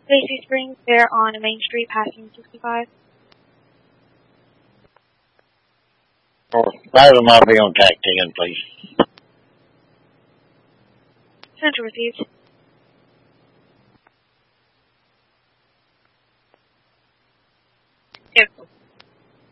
Lacey Springs, they're on Main Street passing 65. Or either of them be on TAC 10, please. Central received.